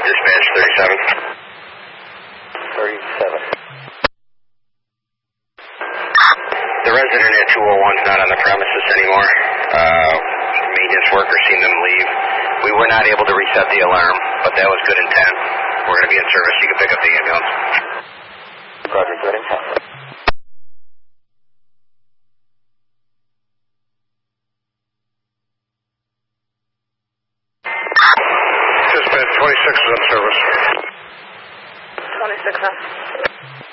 Dispatch 37. 37. The resident at 201 is not on the premises anymore. Maintenance workers seen them leave. We were not able to reset the alarm, but that was good intent. We're going to be in service. You can pick up the ambulance. Roger, good intent. Dispatch 26 is in service. 26 on.